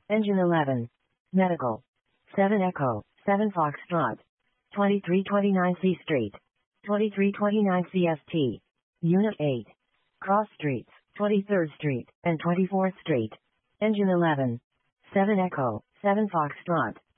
Engine 11. Medical. 7 Echo, 7 Foxtrot. 2329 C Street. 2329 CST. Unit 8. Cross Streets, 23rd Street, and 24th Street. Engine 11. 7 Echo, 7 Foxtrot.